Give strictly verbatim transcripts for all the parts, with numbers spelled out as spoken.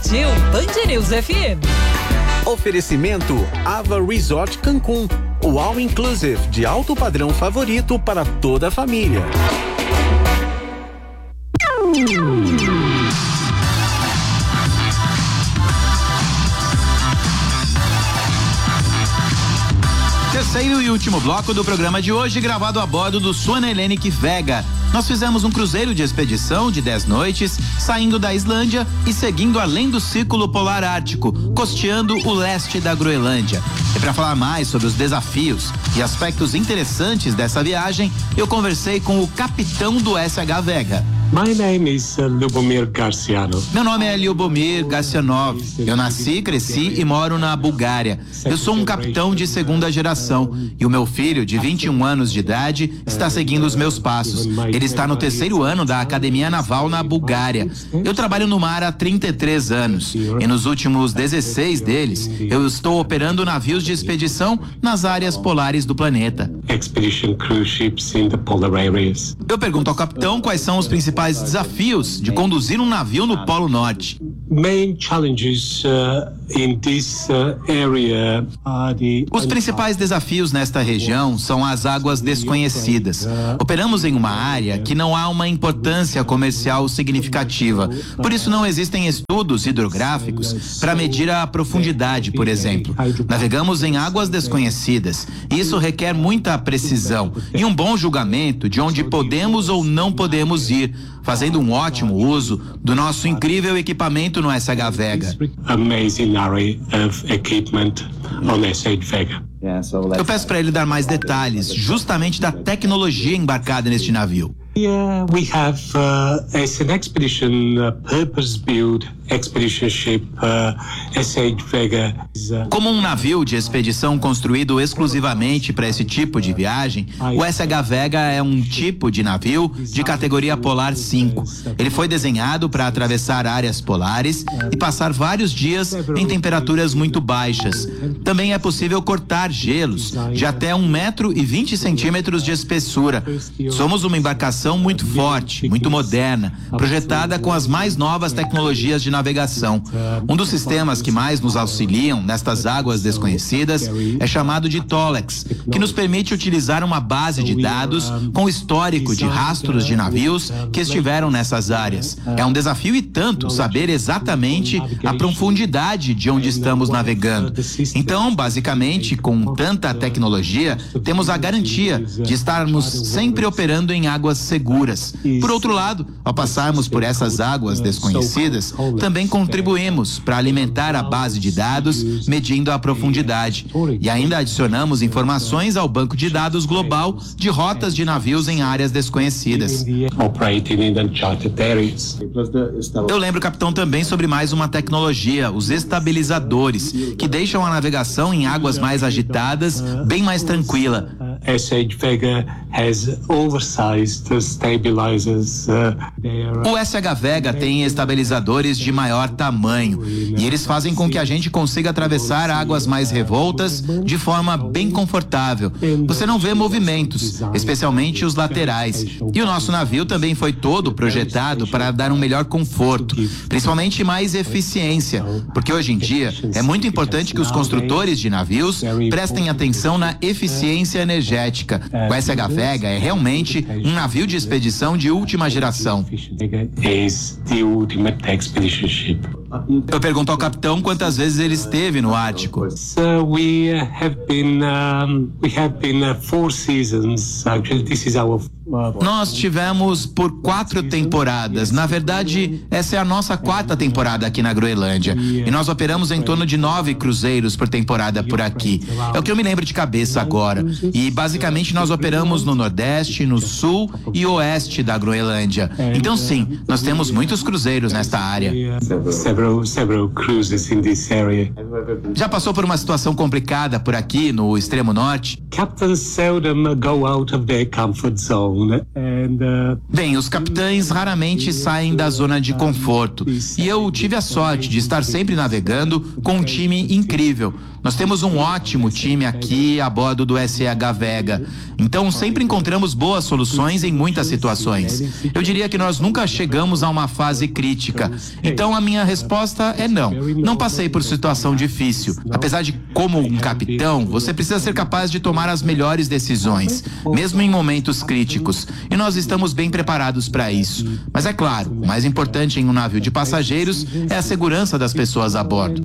Curtiu Band News F M. Oferecimento Ava Resort Cancún, o All Inclusive de alto padrão favorito para toda a família. Terceiro e último bloco do programa de hoje, gravado a bordo do Swan Hellenic Vega. Nós fizemos um cruzeiro de expedição de dez noites, saindo da Islândia e seguindo além do Círculo Polar Ártico, costeando o leste da Groenlândia. E para falar mais sobre os desafios e aspectos interessantes dessa viagem, eu conversei com o capitão do S H Vega. My name is uh, Lubomir Garciano. Meu nome é Lyubomir Garcianov. Eu nasci, cresci e moro na Bulgária. Eu sou um capitão de segunda geração e o meu filho, de vinte e um anos de idade, está seguindo os meus passos. Ele está no terceiro ano da Academia Naval na Bulgária. Eu trabalho no mar há trinta e três anos e nos últimos dezesseis deles, eu estou operando navios de expedição nas áreas polares do planeta. Expedition cruise ships in the polar areas. Eu pergunto ao capitão quais são os principais desafios de conduzir um navio no Polo Norte. Main challenges uh, in this uh, area are the Os principais desafios nesta região são as águas desconhecidas. Operamos em uma área que não há uma importância comercial significativa. Por isso não existem estudos hidrográficos para medir a profundidade, por exemplo. Navegamos em águas desconhecidas. Isso requer muita precisão e um bom julgamento de onde podemos ou não podemos ir, fazendo um ótimo uso do nosso incrível equipamento no S H Vega. Amazing array of equipment on S H Vega. Eu peço para ele dar mais detalhes, justamente da tecnologia embarcada neste navio. Yeah, we have uh, as an expedition uh, purpose-built expedition ship uh, S H Vega. Como um navio de expedição construído exclusivamente para esse tipo de viagem, o S H Vega é um tipo de navio de categoria Polar cinco. Ele foi desenhado para atravessar áreas polares e passar vários dias em temperaturas muito baixas. Também é possível cortar gelos de até um metro e vinte centímetros de espessura. Somos uma embarcação muito forte, muito moderna, projetada com as mais novas tecnologias de navegação. Um dos sistemas que mais nos auxiliam nestas águas desconhecidas é chamado de Tolex, que nos permite utilizar uma base de dados com histórico de rastros de navios que estiveram nessas áreas. É um desafio e tanto saber exatamente a profundidade de onde estamos navegando. Então, basicamente, com tanta tecnologia, temos a garantia de estarmos sempre operando em águas seguras. Por outro lado, ao passarmos por essas águas desconhecidas, também contribuímos para alimentar a base de dados, medindo a profundidade. E ainda adicionamos informações ao banco de dados global de rotas de navios em áreas desconhecidas. Eu lembro, capitão, também sobre mais uma tecnologia, os estabilizadores, que deixam a navegação em águas mais agitadas bem mais tranquila. S H Vega has oversized stabilizers. Uh, o S H Vega tem estabilizadores de maior tamanho e eles fazem com que a gente consiga atravessar águas mais revoltas de forma bem confortável. Você não vê movimentos, especialmente os laterais. E o nosso navio também foi todo projetado para dar um melhor conforto, principalmente mais eficiência, porque hoje em dia é muito importante que os construtores de navios prestem atenção na eficiência energética. O S H Vega é realmente um navio de expedição de última geração. Eu pergunto ao capitão quantas vezes ele esteve no Ártico. So we have been um, we have been uh, four seasons. Actually, this is our Nós tivemos por quatro temporadas. Na verdade, essa é a nossa quarta temporada aqui na Groenlândia. E nós operamos em torno de nove cruzeiros por temporada por aqui. É o que eu me lembro de cabeça agora. E basicamente nós operamos no Nordeste, no Sul e Oeste da Groenlândia. Então sim, nós temos muitos cruzeiros nesta área. Several, several cruises in this area. Já passou por uma situação complicada por aqui no extremo norte? Captains seldom go out of their comfort zone. And, uh, Bem, os capitães raramente saem da zona de conforto. E eu tive a sorte de estar sempre navegando com um time incrível. Nós temos um ótimo time aqui a bordo do S H Vega. Então sempre encontramos boas soluções em muitas situações. Eu diria que nós nunca chegamos a uma fase crítica. Então a minha resposta resposta é não. Não passei por situação difícil. Apesar de, como um capitão, você precisa ser capaz de tomar as melhores decisões, mesmo em momentos críticos. E nós estamos bem preparados para isso. Mas é claro, o mais importante em um navio de passageiros é a segurança das pessoas a bordo.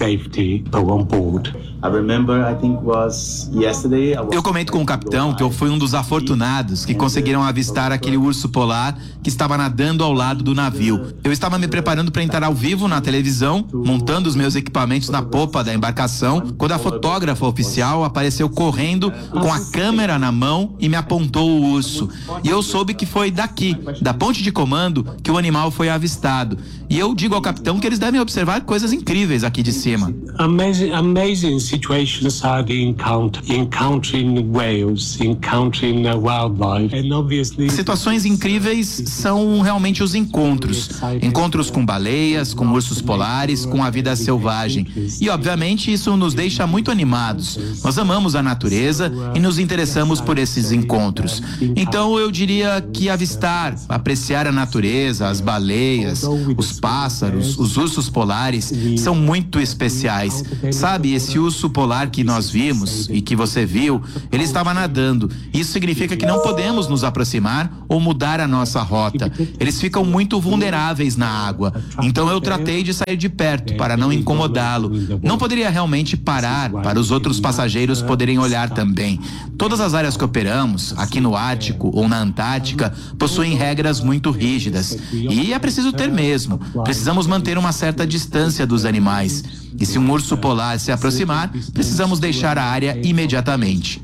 Eu comento com o capitão que eu fui um dos afortunados que conseguiram avistar aquele urso polar que estava nadando ao lado do navio. Eu estava me preparando para entrar ao vivo na televisão, montando os meus equipamentos na popa da embarcação, quando a fotógrafa oficial apareceu correndo com a câmera na mão e me apontou o urso. E eu soube que foi daqui, da ponte de comando, que o animal foi avistado. E eu digo ao capitão que eles devem observar coisas incríveis aqui de cima. Amazing, amazing situations are the encounter, encountering whales, encountering wildlife, and obviously. Situações incríveis são realmente os encontros. Encontros com baleias, com ursos polares, com a vida selvagem. E, obviamente, isso nos deixa muito animados. Nós amamos a natureza e nos interessamos por esses encontros. Então, eu diria que avistar, apreciar a natureza, as baleias, os pássaros, os ursos polares são muito especiais. Sabe, esse urso polar que nós vimos e que você viu, ele estava nadando. Isso significa que não podemos nos aproximar ou mudar a nossa rota. Eles ficam muito vulneráveis na água. Então eu tratei de sair de perto para não incomodá-lo. Não poderia realmente parar para os outros passageiros poderem olhar também. Todas as áreas que operamos, aqui no Ártico ou na Antártica, possuem regras muito rígidas. E é preciso ter mesmo. Precisamos manter uma certa distância dos animais. E se um urso polar se aproximar, precisamos deixar a área imediatamente.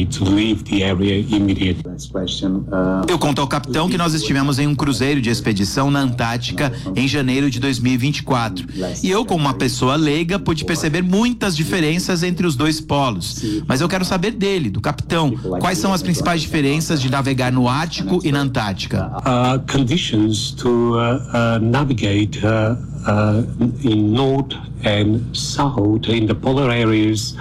Eu conto ao capitão que nós estivemos em um cruzeiro de expedição na Antártica em janeiro de dois mil e vinte e quatro. E eu, como uma pessoa leiga, pude perceber muitas diferenças entre os dois polos. Mas eu quero saber dele, do capitão, quais são as principais diferenças de navegar no Ártico e na Antártica? Uh, conditions to uh, uh, navigate uh, uh, in North and South in the polar areas.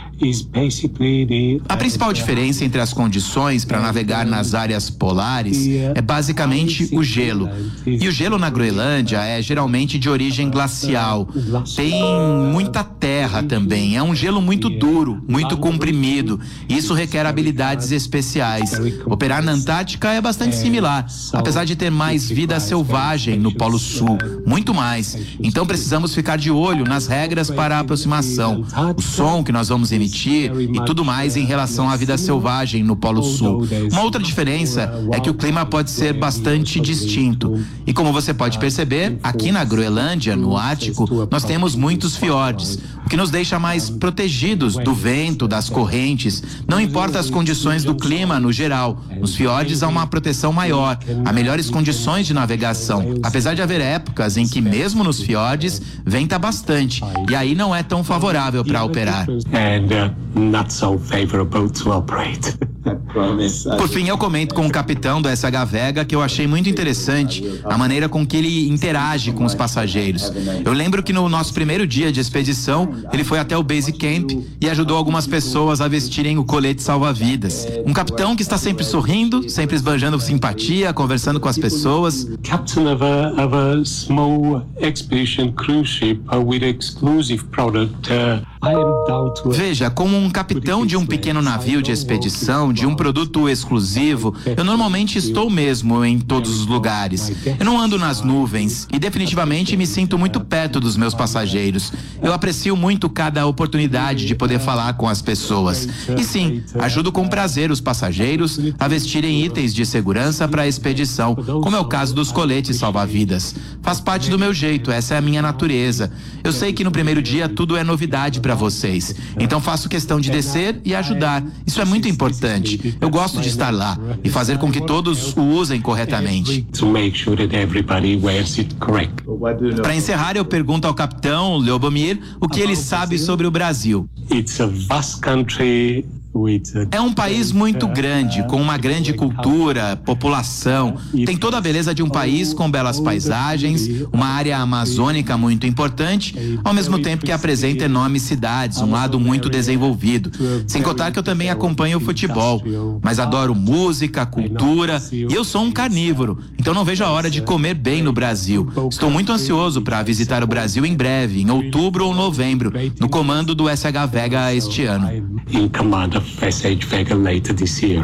A principal diferença entre as condições para navegar nas áreas polares é basicamente o gelo. E o gelo na Groenlândia é geralmente de origem glacial. Tem muita terra também. É um gelo muito duro, muito comprimido. Isso requer habilidades especiais. Operar na Antártica é bastante similar, apesar de ter mais vida selvagem no Polo Sul, muito mais. Então precisamos ficar de olho nas regras para a aproximação, o som que nós vamos emitir e tudo mais em relação à vida selvagem no Polo Sul. Uma outra diferença é que o clima pode ser bastante distinto. E como você pode perceber, aqui na Groenlândia, no Ártico, nós temos muitos fiordes, o que nos deixa mais protegidos do vento, das correntes. Não importa as condições do clima no geral, nos fiordes há uma proteção maior, há melhores condições de navegação, apesar de haver épocas em que mesmo nos fiordes venta bastante, e aí não é tão favorável para operar. Not so favorable to operate. Por fim, eu comento com o capitão do S H Vega que eu achei muito interessante a maneira com que ele interage com os passageiros. Eu lembro que no nosso primeiro dia de expedição, ele foi até o Base Camp e ajudou algumas pessoas a vestirem o colete salva-vidas. Um capitão que está sempre sorrindo, sempre esbanjando simpatia, conversando com as pessoas. Captain of a, of a small expedition cruise ship with exclusive product. Uh, I am down to Veja, como um capitão de um pequeno navio de expedição, de um produto exclusivo, eu normalmente estou mesmo em todos os lugares. Eu não ando nas nuvens e definitivamente me sinto muito perto dos meus passageiros. Eu aprecio muito cada oportunidade de poder falar com as pessoas. E sim, ajudo com prazer os passageiros a vestirem itens de segurança para a expedição, como é o caso dos coletes salva-vidas. Faz parte do meu jeito, essa é a minha natureza. Eu sei que no primeiro dia tudo é novidade para vocês, então faço questão de descer e ajudar. Isso é muito importante. Eu gosto de estar lá e fazer com que todos o usem corretamente. Para encerrar, eu pergunto ao capitão Lyubomir o que ele sabe sobre o Brasil. It's a vast country É um país muito grande, com uma grande cultura, população. Tem toda a beleza de um país com belas paisagens, uma área amazônica muito importante, ao mesmo tempo que apresenta enormes cidades, um lado muito desenvolvido. Sem contar que eu também acompanho o futebol, mas adoro música, cultura e eu sou um carnívoro, então não vejo a hora de comer bem no Brasil. Estou muito ansioso para visitar o Brasil em breve, em outubro ou novembro, no comando do S H Vega este ano. S H Vega later this year.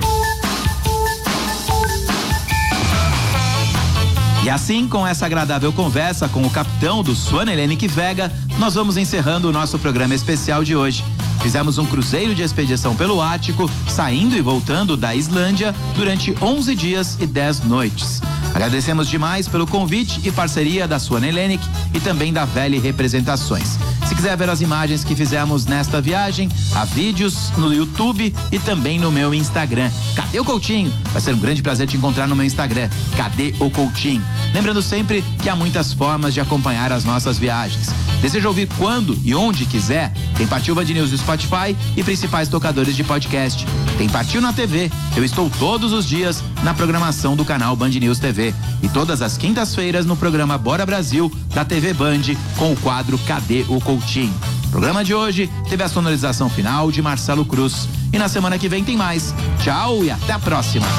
E assim, com essa agradável conversa com o capitão do Swan Hellenic Vega, nós vamos encerrando o nosso programa especial de hoje. Fizemos um cruzeiro de expedição pelo Ártico, saindo e voltando da Islândia durante onze dias e dez noites. Agradecemos demais pelo convite e parceria da Swan Hellenic e também da Vele Representações. Se quiser ver as imagens que fizemos nesta viagem, há vídeos no YouTube e também no meu Instagram. Cadê o Coutinho? Vai ser um grande prazer te encontrar no meu Instagram. Cadê o Coutinho? Lembrando sempre que há muitas formas de acompanhar as nossas viagens. Deseja ouvir quando e onde quiser? Tem Partiu Band News no Spotify e principais tocadores de podcast. Tem Partiu na T V. Eu estou todos os dias na programação do canal Band News T V. E todas as quintas-feiras no programa Bora Brasil, da T V Band, com o quadro Cadê o Coutinho? O programa de hoje teve a sonorização final de Marcelo Cruz. E na semana que vem tem mais. Tchau e até a próxima.